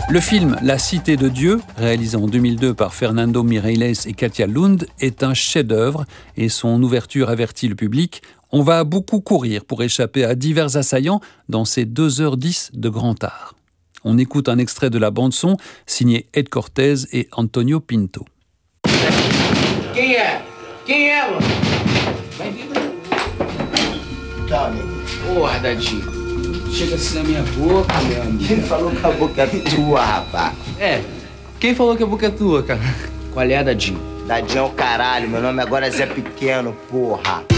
Le film La Cité de Dieu, réalisé en 2002 par Fernando Mireles et Katia Lund, est un chef-d'œuvre et son ouverture avertit le public. On va beaucoup courir pour échapper à divers assaillants dans ces 2h10 de grand art. On écoute un extrait de la bande-son signé Ed Cortez et Antonio Pinto. Quem é? Quem é, mano? Vai vir, vai. Tá, amigo. Porra, Dadinho. Chega assim na minha boca, meu amigo. Quem falou que a boca é tua, rapaz? É, quem falou que a boca é tua, cara? Qual é, Dadinho? Dadinho é o caralho, meu nome agora é Zé Pequeno, porra.